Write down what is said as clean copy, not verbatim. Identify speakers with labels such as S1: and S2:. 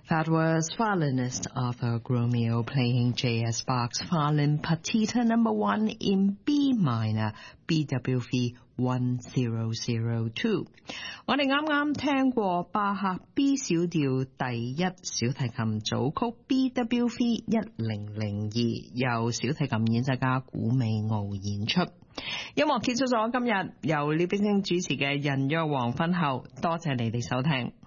S1: That was violinist Arthur Gromio playing J.S. Bach's Violin Partita No. 1 in B minor, BWV 1002. 我哋啱啱聽過巴赫 B 小調第一小提琴組曲 BWV 1002，由小提琴演奏家古美傲演出。音樂結束咗今日由李冰清主持嘅人約黃昏後，多謝你哋收聽。